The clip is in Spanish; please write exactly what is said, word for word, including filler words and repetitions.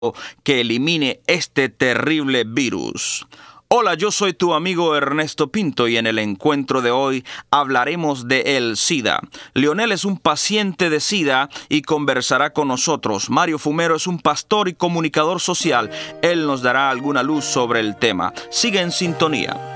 que elimine este terrible virus. Hola, yo soy tu amigo Ernesto Pinto y en el encuentro de hoy hablaremos de el SIDA. Leonel es un paciente de SIDA y conversará con nosotros. Mario Fumero es un pastor y comunicador social. Él nos dará alguna luz sobre el tema. Sigue en sintonía.